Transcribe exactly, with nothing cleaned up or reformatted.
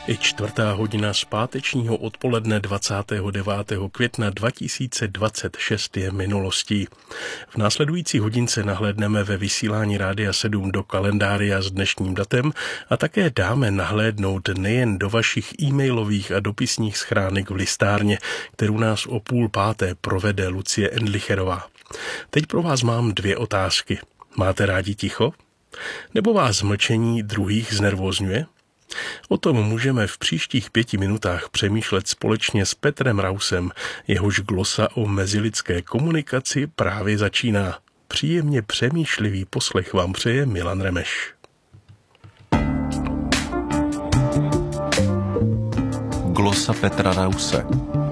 Je čtvrtá hodina z pátečního odpoledne dvacátého devátého května dva tisíce dvacet šest je minulostí. V následující hodince nahlédneme ve vysílání Rádia sedm do kalendária s dnešním datem a také dáme nahlédnout nejen do vašich e-mailových a dopisních schránek v listárně, kterou nás o půl páté provede Lucie Endlicherová. Teď pro vás mám dvě otázky. Máte rádi ticho? Nebo vás mlčení druhých znervózňuje? O tom můžeme v příštích pěti minutách přemýšlet společně s Petrem Rausem, jehož glosa o mezilidské komunikaci právě začíná. Příjemně přemýšlivý poslech vám přeje Milan Remeš. Glosa Petra Rause.